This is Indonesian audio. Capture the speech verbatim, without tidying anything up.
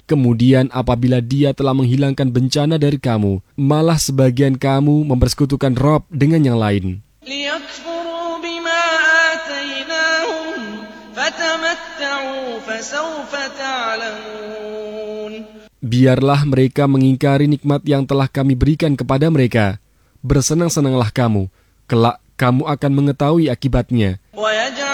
Kemudian apabila Dia telah menghilangkan bencana dari kamu, malah sebagian kamu mempersekutukan Rob dengan yang lain. لِيَكْفُرُوا بِمَا آتَيْنَاهُمْ فَتَمَتَّعُوا فَسَوْفَ تَعْلَمُونَ. Biarlah mereka mengingkari nikmat yang telah kami berikan kepada mereka. Bersenang-senanglah kamu, kelak kamu akan mengetahui akibatnya.